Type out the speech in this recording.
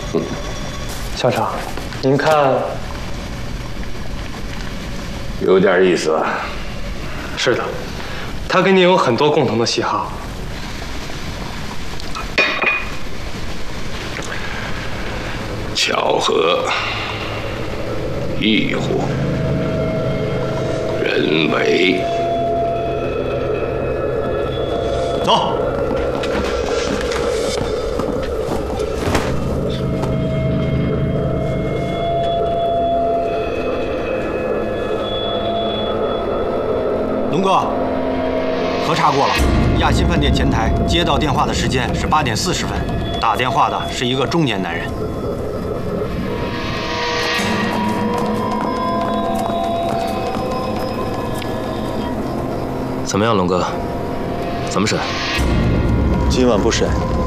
校长，您看， 有点意思啊。 是的，他跟您有很多共同的喜好。 巧合、异乎、人为。 走。龙哥，核查过了，亚新饭店前台接到电话的时间是8点40分，打电话的是一个中年男人。 怎么样，龙哥？怎么审？ 今晚不审。